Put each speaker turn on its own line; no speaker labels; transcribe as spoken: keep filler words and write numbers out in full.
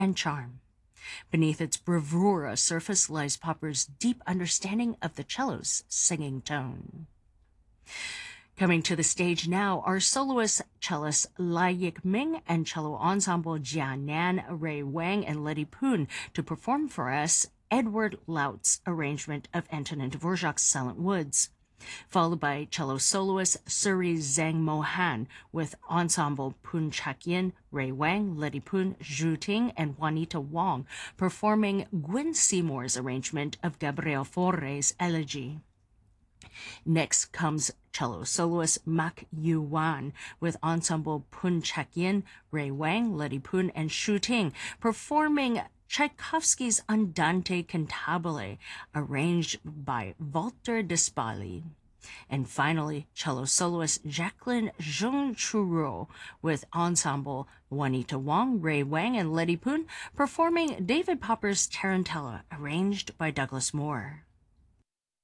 and charm. Beneath its bravura surface lies Popper's deep understanding of the cello's singing tone. Coming to the stage now are soloist cellist Lai Yik-ming and cello ensemble Jia Nan, Ray Wang, and Letty Poon to perform for us Edward Laut's arrangement of Antonin Dvorak's Silent Woods, followed by cello soloist Suri Zhang Mohan with ensemble Poon Chak-yin, Ray Wang, Letty Poon, Zhu Ting, and Juanita Wong performing Gwen Seymour's arrangement of Gabriel Fauré's Elegy. Next comes cello soloist Mak Yu-wan with ensemble Poon Chak-yin, Ray Wang, Letty Poon, and Zhu Ting performing Tchaikovsky's Andante Cantabile, arranged by Walter de Spali. And finally, cello soloist Jacqueline Jean-Choureau with ensemble Juanita Wong, Ray Wang, and Letty Poon performing David Popper's Tarantella, arranged by Douglas Moore.